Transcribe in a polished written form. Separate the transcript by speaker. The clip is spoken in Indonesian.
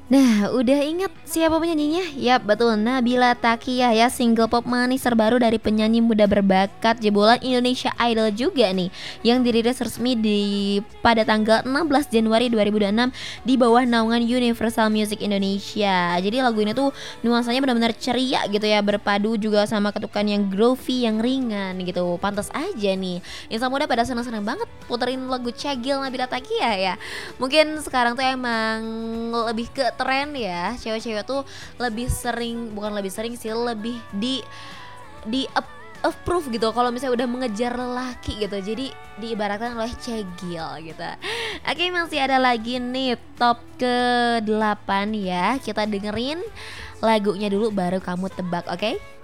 Speaker 1: Nah, udah ingat siapa penyanyinya? Yap, betul, Nabila Takiah ya, single pop manis terbaru dari penyanyi muda berbakat jebolan Indonesia Idol juga nih, yang dirilis resmi pada tanggal 16 Januari 2026 di bawah naungan Universal Music Indonesia. Jadi lagu ini tuh nuansanya benar-benar ceria gitu ya, berpadu juga sama ketukan yang groovy, yang ringan gitu. Pantas aja nih, insan muda pada seneng-seneng banget puterin lagu Cagil Nabila Takiah ya. Mungkin sekarang tuh emang lebih ke tren ya, cewek-cewek tuh lebih sering, bukan lebih sering sih, lebih approve gitu kalau misalnya udah mengejar lelaki gitu, jadi diibaratkan oleh cegil gitu. Oke, masih ada lagi nih top ke 8 ya, kita dengerin lagunya dulu baru kamu tebak, oke?